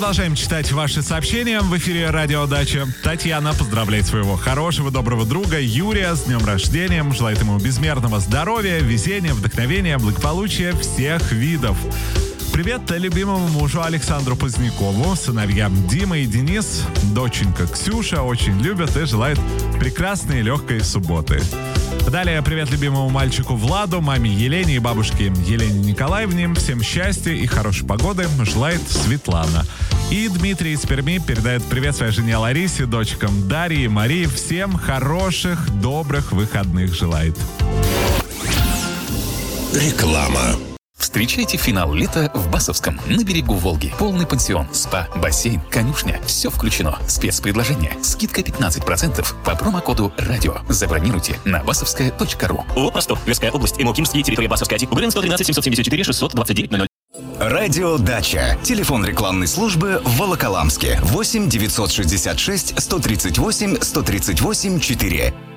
Продолжаем читать ваши сообщения. В эфире «Радио Дача». Татьяна поздравляет своего хорошего, доброго друга Юрия с днем рождения. Желает ему безмерного здоровья, везения, вдохновения, благополучия всех видов. Привет любимому мужу Александру Позднякову, сыновьям Дима и Денис, доченька Ксюша очень любят и желают прекрасной и легкой субботы. Далее привет любимому мальчику Владу, маме Елене и бабушке Елене Николаевне. Всем счастья и хорошей погоды желает Светлана. И Дмитрий из Перми передает привет своей жене Ларисе, дочкам Дарье и Марии. Всем хороших, добрых выходных желает. Реклама. Встречайте финал лета в Басовском, на берегу Волги. Полный пансион, спа, бассейн, конюшня. Все включено. Спецпредложение. Скидка 15% по промокоду «Радио». Забронируйте на басовская.ру. ООО «Ростов». Тверская область. ИМО Кимский. Территория Басовская. УГРН 113 774 629 00. Радио Дача. Телефон рекламной службы в Волоколамске. 8 966 138 138 4.